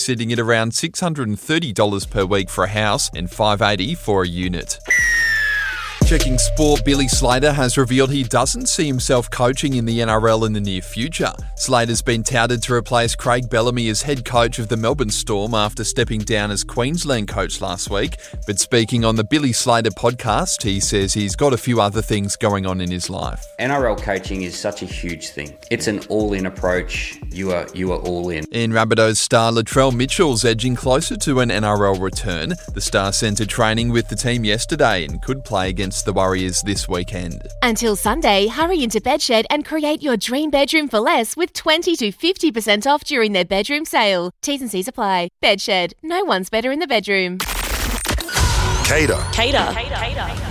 sitting at around $630 per week for a house and $580 for a unit. Checking sport, Billy Slater has revealed he doesn't see himself coaching in the NRL in the near future. Slater's been touted to replace Craig Bellamy as head coach of the Melbourne Storm after stepping down as Queensland coach last week. But speaking on the Billy Slater podcast, he says he's got a few other things going on in his life. NRL coaching is such a huge thing. It's an all-in approach. You are all in. In Rabbitohs star Latrell Mitchell's edging closer to an NRL return. The star centred training with the team yesterday and could play against the Warriors this weekend. Until Sunday, hurry into Bedshed and create your dream bedroom for less with 20 to 50% off during their bedroom sale. T's and C's apply. Bedshed. No one's better in the bedroom. Cater.